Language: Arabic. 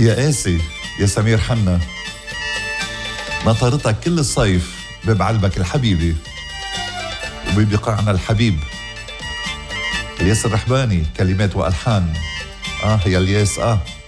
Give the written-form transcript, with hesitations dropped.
يا قاسي يا سمير حنا، نطرتك كل الصيف ببعلبك الحبيبي وببقاعنا الحبيب. الياس الرحباني كلمات وألحان. يا الياس